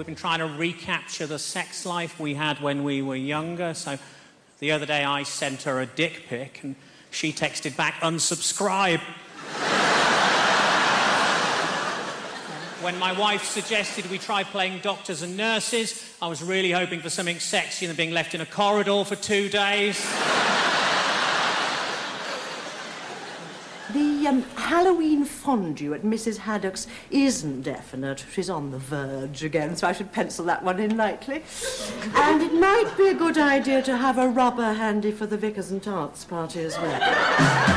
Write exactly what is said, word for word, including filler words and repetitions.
We've been trying to recapture the sex life we had when we were younger. So the other day I sent her a dick pic and she texted back, unsubscribe. When my wife suggested we try playing doctors and nurses, I was really hoping for something sexier than being left in a corridor for two days. The um, Halloween fondue at Missus Haddock's isn't definite. She's on the verge again, so I should pencil that one in lightly. And it might be a good idea to have a rubber handy for the Vickers and Tarts party as well.